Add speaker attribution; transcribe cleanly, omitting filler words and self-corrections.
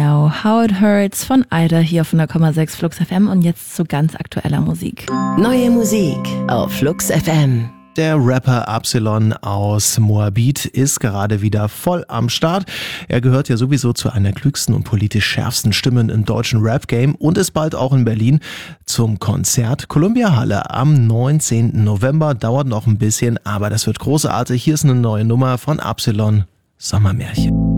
Speaker 1: Know How It Hurts von Ida hier auf 100,6 Flux FM und jetzt zu ganz aktueller Musik.
Speaker 2: Neue Musik auf Flux FM.
Speaker 3: Der Rapper Absilon aus Moabit ist gerade wieder voll am Start. Er gehört ja sowieso zu einer der klügsten und politisch schärfsten Stimmen im deutschen Rap-Game und ist bald auch in Berlin zum Konzert Columbia Halle am 19. November. Dauert noch ein bisschen, aber das wird großartig. Hier ist eine neue Nummer von Absilon, Sommermärchen.